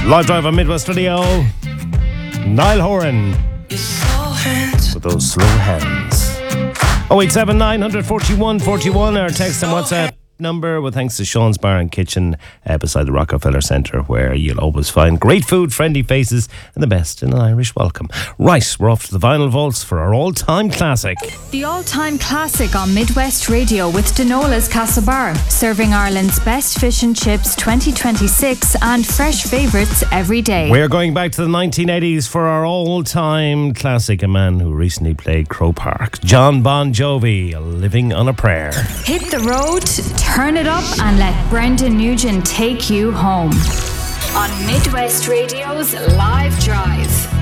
Live drive on Midwest Radio. Niall Horan with those slow hands. 087 941 41, our text and WhatsApp number, with thanks to Sean's Bar and Kitchen beside the Rockefeller Centre, where you'll always find great food, friendly faces, and the best in an Irish welcome. Right, we're off to the vinyl vaults for our all-time classic. The all-time classic on Midwest Radio with Denola's Castlebar, serving Ireland's best fish and chips 2026 and fresh favourites every day. We're going back to the 1980s for our all-time classic, a man who recently played Croke Park, John Bon Jovi, Living on a Prayer. Hit the road, turn it up, and let Brendan Nugent take you home on Midwest Radio's Live Drive.